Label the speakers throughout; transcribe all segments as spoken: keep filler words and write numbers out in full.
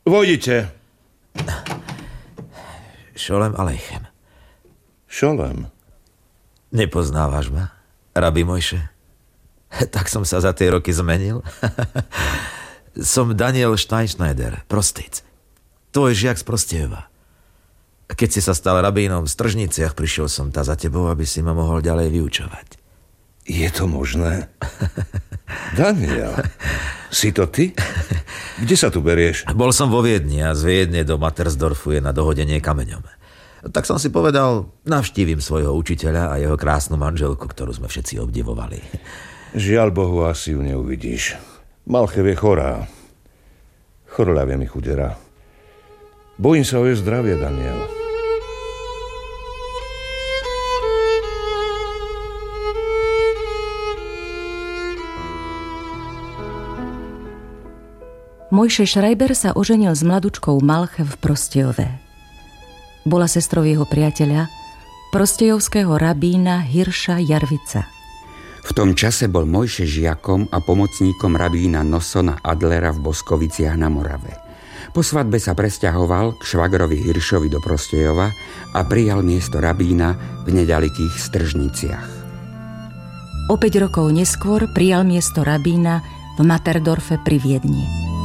Speaker 1: Vojdite.
Speaker 2: Šolem Alejchem.
Speaker 1: Šolem?
Speaker 2: Nepoznávaš ma, rabi Mojše? Tak som sa za tie roky zmenil. Som Daniel Steinschneider, prostic. Tvoj žiak z Prostejova. Keď si sa stal rabínom v Stržniciach, prišiel som ta za tebou, aby si ma mohol ďalej vyučovať.
Speaker 1: Je to možné? Daniel, si to ty? Kde sa tu berieš?
Speaker 2: Bol som vo Viedni a z Viedne do Matersdorfu je na dohodenie kameňom. Tak som si povedal, navštívim svojho učiteľa a jeho krásnu manželku, ktorú sme všetci obdivovali.
Speaker 1: Žiaľ Bohu, asi ju neuvidíš. Malchev je chorá. Chorľavie mi chudera. Bojím sa o jej zdravie, Daniel.
Speaker 3: Mojše Schreiber sa oženil s mladučkou Malchev v Prostejove. Bola sestrou jeho priateľa, prostejovského rabína Hirša Jarvica.
Speaker 4: V tom čase bol Mojše žiakom a pomocníkom rabína Nosona Adlera v Boskoviciach na Morave. Po svadbe sa presťahoval k švagrovi Hiršovi do Prostejova a prijal miesto rabína v neďalikých Stržniciach.
Speaker 3: O päť rokov neskôr prijal miesto rabína v Materdorfe pri Viedni.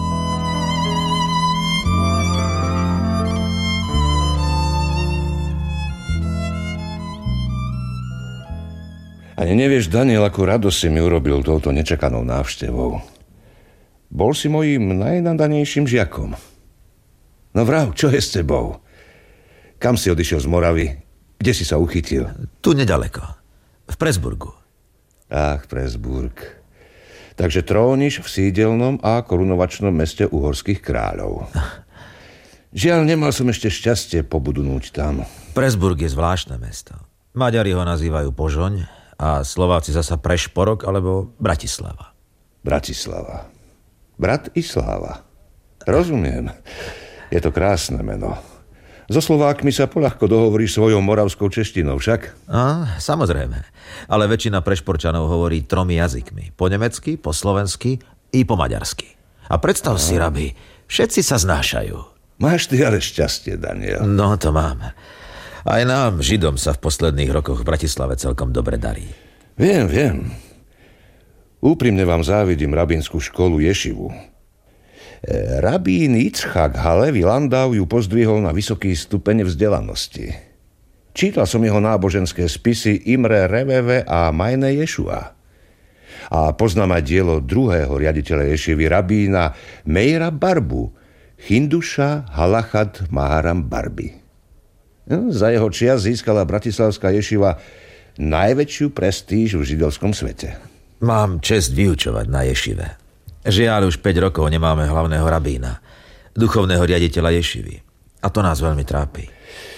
Speaker 1: Ani nevieš, Daniel, akú radosť si mi urobil touto nečakanou návštevou. Bol si mojím najnadanejším žiakom. No vrav, čo je s tebou? Kam si odišiel z Moravy? Kde si sa uchytil?
Speaker 2: Tu nedaleko. V Presburgu.
Speaker 1: Ach, Presburg. Takže tróniš v sídelnom a korunovačnom meste uhorských kráľov. Žiaľ, nemal som ešte šťastie pobudnúť tam.
Speaker 2: Presburg je zvláštne mesto. Maďari ho nazývajú Požoň a Slováci zasa Prešporok alebo Bratislava.
Speaker 1: Bratislava. Brat i sláva. Rozumiem. Je to krásne meno. So Slovákmi sa poľahko dohovoríš svojou moravskou češtinou, však?
Speaker 2: A, samozrejme. Ale väčšina Prešporčanov hovorí tromi jazykmi. Po nemecky, po slovensky i po maďarsky. A predstav si, rabi, všetci sa znášajú.
Speaker 1: Máš ty ale šťastie, Daniel.
Speaker 2: No, to mám. Aj nám, Židom, sa v posledných rokoch v Bratislave celkom dobre darí.
Speaker 1: Viem, viem. Úprimne vám závidím rabínsku školu Ješivu. E, rabín Yitzchak Halevi Landau ju pozdvihol na vysoký stupeň vzdelanosti. Čítal som jeho náboženské spisy Imre Reveve a Majne Ješua. A poznám aj dielo druhého riaditeľa Ješivy, rabína Meira Barbu, Hinduša Halachat Maharam Barbi. Za jeho čias získala bratislavská ješiva najväčšiu prestíž v židovskom svete.
Speaker 2: Mám čest vyučovať na ješive. Žiaľ, už päť rokov nemáme hlavného rabína, duchovného riaditeľa ješivy. A to nás veľmi trápi.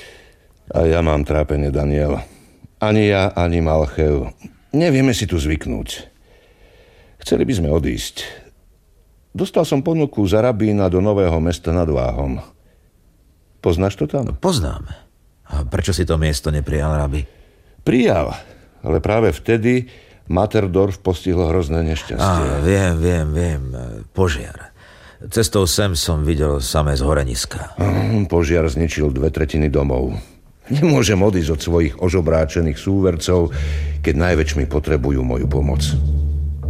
Speaker 1: A ja mám trápenie, Daniel. Ani ja, ani Malchev. Nevieme si tu zvyknúť. Chceli by sme odísť. Dostal som ponuku za rabína do Nového Mesta nad Váhom. Poznáš to tam?
Speaker 2: Poznám. A prečo si to miesto neprijal, rabi?
Speaker 1: Prijal, ale práve vtedy Materdorf postihlo hrozné nešťastie.
Speaker 2: Á, viem, viem, viem. Požiar. Cestou sem som videl samé zhoreniska.
Speaker 1: Požiar zničil dve tretiny domov. Nemôžem odísť od svojich ožobráčených súvercov, keď najväčšmi potrebujú moju pomoc.